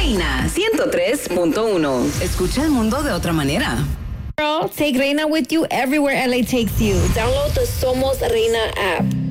Reina 103.1. Escucha el mundo de otra manera. Girl, take Reina with you everywhere LA takes you. Download the Somos Reina app.